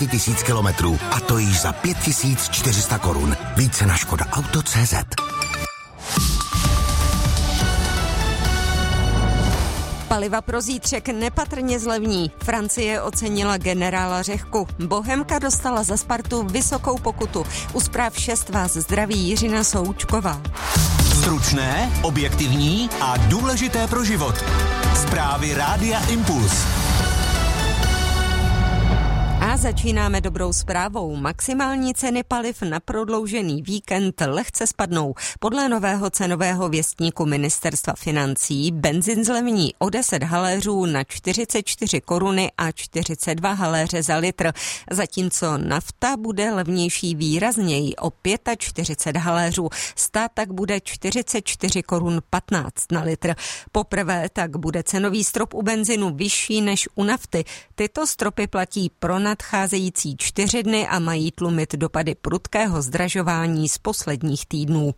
000 kilometrů a to již za 5400 korun. Více na škodaauto.cz. Paliva pro zítřek nepatrně zlevní. Francie ocenila generála Řehku. Bohemka dostala za Spartu vysokou pokutu. U Zpráv 6 vás zdraví Jiřina Součková. Stručné, objektivní a důležité pro život. Zprávy Rádia Impuls. A začínáme dobrou zprávou. Maximální ceny paliv na prodloužený víkend lehce spadnou. Podle nového cenového věstníku Ministerstva financí benzin zlevní o 10 haléřů na 44 koruny a 42 haléře za litr, zatímco nafta bude levnější výrazněji o 45 haléřů. Stát tak bude 44 korun 15 na litr. Poprvé tak bude cenový strop u benzinu vyšší než u nafty. Tyto stropy platí pro nadcházející 4 dny a mají tlumit dopady prudkého zdražování z posledních týdnů.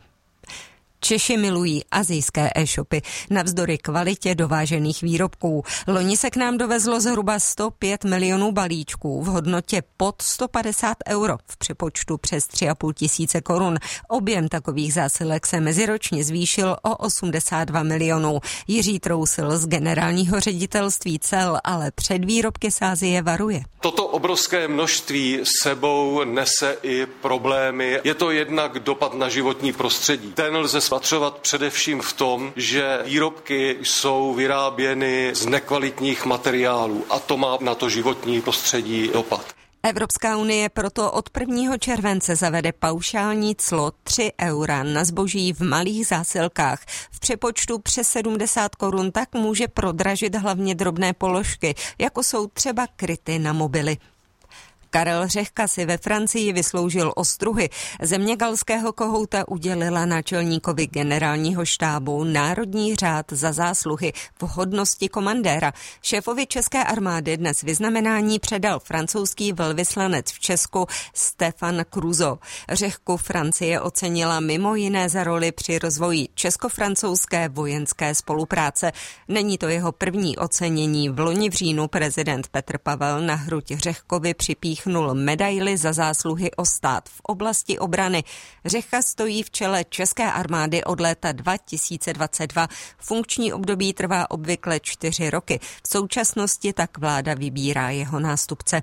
Češi milují asijské e-shopy navzdory kvalitě dovážených výrobků. Loni se k nám dovezlo zhruba 105 milionů balíčků v hodnotě pod 150 euro, v přepočtu přes 3,5 tisíce korun. Objem takových zásilek se meziročně zvýšil o 82 milionů. Jiří Trousil z generálního ředitelství cel ale před výrobky z Asie varuje. Toto obrovské množství sebou nese i problémy. Je to jednak dopad na životní prostředí. Ten lze spatřovat především v tom, že výrobky jsou vyráběny z nekvalitních materiálů a to má na to životní prostředí dopad. Evropská unie proto od 1. července zavede paušální clo 3 eura na zboží v malých zásilkách. V přepočtu přes 70 korun tak může prodražit hlavně drobné položky, jako jsou třeba kryty na mobily. Karel Řehka si ve Francii vysloužil ostruhy. Země galského kohouta udělila náčelníkovi generálního štábu Národní řád za zásluhy v hodnosti komandéra. Šéfovi české armády dnes vyznamenání předal francouzský velvyslanec v Česku Stefan Cruzo. Řehku Francie ocenila mimo jiné za roli při rozvoji česko-francouzské vojenské spolupráce. Není to jeho první ocenění. V loni v říjnu prezident Petr Pavel na hruď Řehkovi připíchnul medaili za zásluhy o stát v oblasti obrany. Řehka stojí v čele české armády od léta 2022. Funkční období trvá obvykle 4 roky. V současnosti tak vláda vybírá jeho nástupce.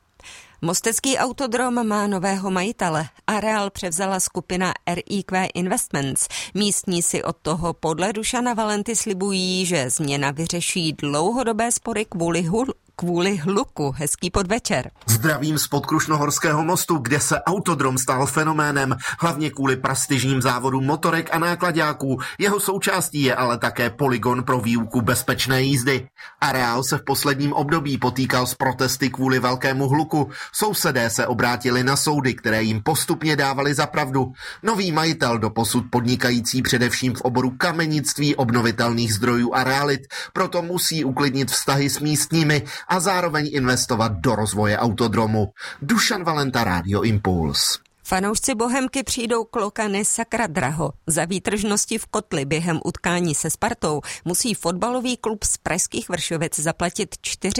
Mostecký autodrom má nového majitele. Areál převzala skupina RIQ Investments. Místní si od toho podle Dušana Valenty slibují, že změna vyřeší dlouhodobé spory kvůli hluku. Hezký podvečer. Zdravím z Podkrušnohorského mostu, kde se autodrom stal fenoménem, hlavně kvůli prestižním závodům motorek a náklaďáků. Jeho součástí je ale také polygon pro výuku bezpečné jízdy. Areál se v posledním období potýkal s protesty kvůli velkému hluku. Sousedé se obrátili na soudy, které jim postupně dávali za pravdu. Nový majitel, doposud podnikající především v oboru kamenictví, obnovitelných zdrojů a realit, proto musí uklidnit vztahy s místními a zároveň investovat do rozvoje autodromu. Dušan Valenta, Rádio Impuls. Fanoušci Bohemky přijdou k Lokany sakra draho. Za výtržnosti v kotli během utkání se Spartou musí fotbalový klub z pražských Vršovic zaplatit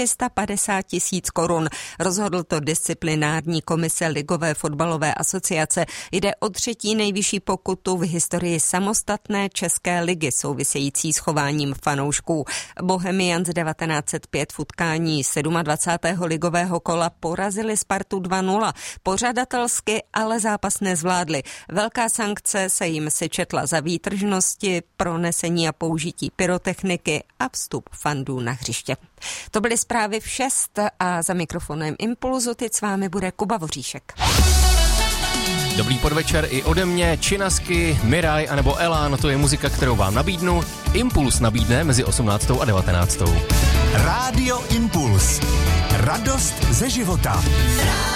450 000 korun. Rozhodl to disciplinární komise Ligové fotbalové asociace. Jde o 3. nejvyšší pokutu v historii samostatné české ligy související s chováním fanoušků. Bohemians 1905 v utkání 27. ligového kola porazili Spartu 2-0. Pořadatelsky ale zápas nezvládli. Velká sankce se jim sečetla za výtržnosti, pronesení a použití pyrotechniky a vstup fandů na hřiště. To byly zprávy v 6 a za mikrofonem Impulzu teď s vámi bude Kuba Voříšek. Dobrý podvečer i ode mě, Činasky, Miraj anebo Elán, to je muzika, kterou vám nabídnu. Impuls nabídne mezi 18. a 19. Rádio Impuls. Radost ze života.